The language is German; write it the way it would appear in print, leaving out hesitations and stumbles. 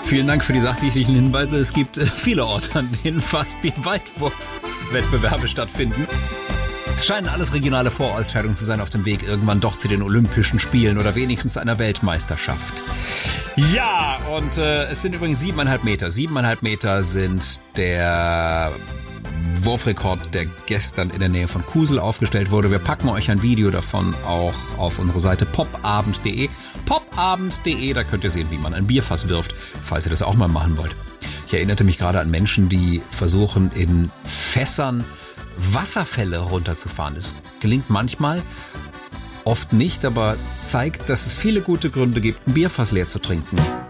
Vielen Dank für die sachdienlichen Hinweise. Es gibt viele Orte, an denen Fastbeat-Weitwurf-Wettbewerbe stattfinden. Es scheinen alles regionale Vorausscheidungen zu sein auf dem Weg irgendwann doch zu den Olympischen Spielen oder wenigstens einer Weltmeisterschaft. Ja, und es sind übrigens 7,5 Meter. 7,5 Meter sind der Wurfrekord, der gestern in der Nähe von Kusel aufgestellt wurde. Wir packen euch ein Video davon auch auf unsere Seite popabend.de. Popabend.de, da könnt ihr sehen, wie man ein Bierfass wirft, falls ihr das auch mal machen wollt. Ich erinnerte mich gerade an Menschen, die versuchen, in Fässern Wasserfälle runterzufahren. Das gelingt manchmal, oft nicht, aber zeigt, dass es viele gute Gründe gibt, ein Bierfass leer zu trinken.